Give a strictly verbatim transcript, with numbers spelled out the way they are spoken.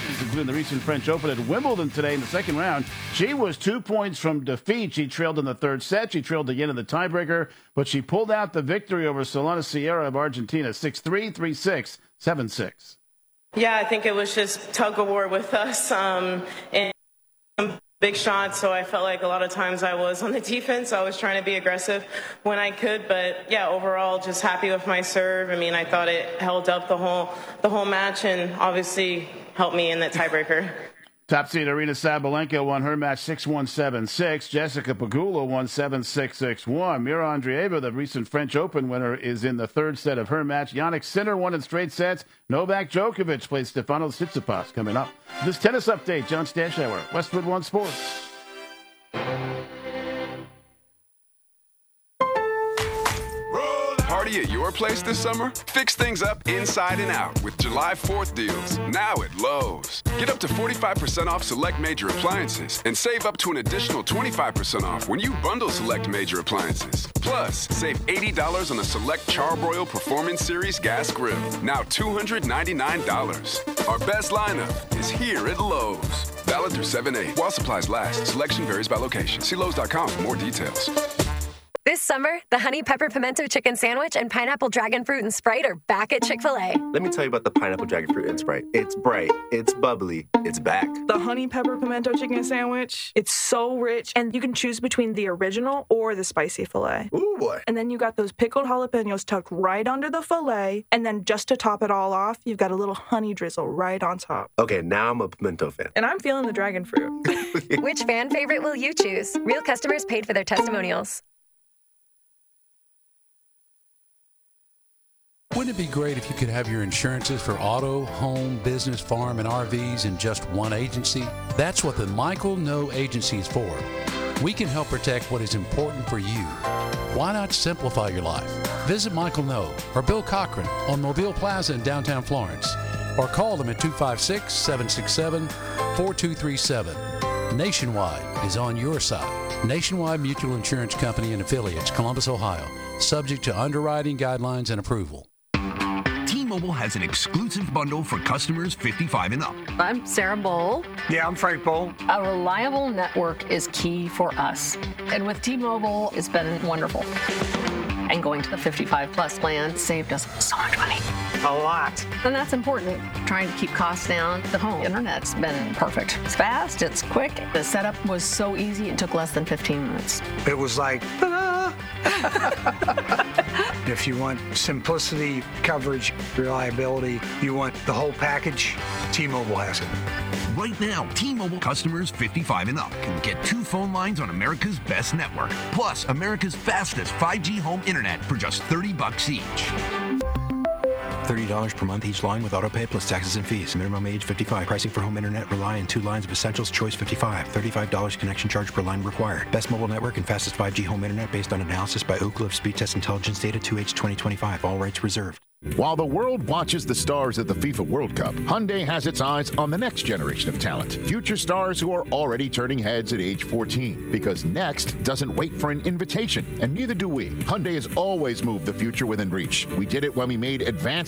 including the recent French Open at Wimbledon today in the second round. She was two points from defeat. She trailed in the third set. She trailed again in the tiebreaker, but she pulled out the victory over Solana Sierra of Argentina, six three, three six, seven six. Yeah, I think it was just tug of war with us. Um, and big shots, so I felt like a lot of times I was on the defense. I was trying to be aggressive when I could, but yeah, overall just happy with my serve. I mean, I thought it held up the whole the whole match and obviously helped me in that tiebreaker. Top seed Arina Sabalenka won her match six one, seven six. Jessica Pegula won seven six, six one. Mira Andreeva, the recent French Open winner, is in the third set of her match. Yannick Sinner won in straight sets. Novak Djokovic plays Stefanos Tsitsipas coming up. This tennis update, John Stashower, Westwood One Sports. Party at your place this summer? Fix things up inside and out with July fourth deals, now at Lowe's. Get up to forty-five percent off select major appliances and save up to an additional twenty-five percent off when you bundle select major appliances. Plus, save eighty dollars on a select Charbroil Performance Series gas grill, now two hundred ninety-nine dollars. Our best lineup is here at Lowe's. Valid through seven eight while supplies last. Selection varies by location. See Lowe's dot com for more details. This summer, the Honey Pepper Pimento Chicken Sandwich and Pineapple Dragon Fruit and Sprite are back at Chick-fil-A. Let me tell you about the Pineapple Dragon Fruit and Sprite. It's bright, it's bubbly, it's back. The Honey Pepper Pimento Chicken Sandwich, it's so rich, and you can choose between the original or the spicy filet. Ooh, boy. And then you got those pickled jalapenos tucked right under the filet, and then just to top it all off, you've got a little honey drizzle right on top. Okay, now I'm a pimento fan. And I'm feeling the dragon fruit. Which fan favorite will you choose? Real customers paid for their testimonials. Wouldn't it be great if you could have your insurances for auto, home, business, farm, and R Vs in just one agency? That's what the Michael No Agency is for. We can help protect what is important for you. Why not simplify your life? Visit Michael No or Bill Cochran on Mobile Plaza in downtown Florence, or call them at two five six, seven six seven, four two three seven. Nationwide is on your side. Nationwide Mutual Insurance Company and Affiliates, Columbus, Ohio. Subject to underwriting guidelines and approval. T-Mobile has an exclusive bundle for customers fifty-five and up. I'm Sarah Bowl. Yeah, I'm Frank Bowl. A reliable network is key for us. And with T-Mobile, it's been wonderful. And going to the fifty-five plus plan saved us so much money. A lot. And that's important. Trying to keep costs down. The home internet's been perfect. It's fast, it's quick. The setup was so easy, it took less than fifteen minutes. It was like, ta-da! If you want simplicity, coverage, reliability, you want the whole package, T-Mobile has it. Right now, T-Mobile customers fifty-five and up can get two phone lines on America's best network, plus America's fastest five G home internet for just thirty bucks each. thirty dollars per month each line with autopay plus taxes and fees. Minimum age fifty-five. Pricing for home internet rely on two lines of essentials. Choice fifty-five. thirty-five dollars connection charge per line required. Best mobile network and fastest five G home internet based on analysis by Ookla of Speed Test Intelligence data two H twenty twenty-five. All rights reserved. While the world watches the stars at the FIFA World Cup, Hyundai has its eyes on the next generation of talent. Future stars who are already turning heads at age fourteen. Because next doesn't wait for an invitation, and neither do we. Hyundai has always moved the future within reach. We did it when we made advanced